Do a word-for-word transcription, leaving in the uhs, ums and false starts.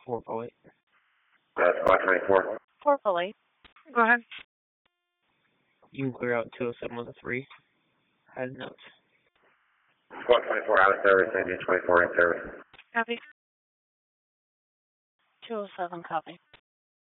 four oh eight. That's five twenty-four. four oh eight. Go ahead. You can clear out two oh seven with a three. Had notes. four twenty-four out of service, engine twenty-four in service. Copy. two oh seven, copy.